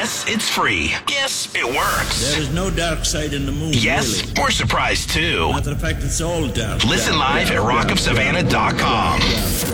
Yes, it's free. Yes, it works. There is no dark side in the moon, Yes, really. we're surprised too. Matter of fact, it's all dark. Listen live at rockofsavannah.com.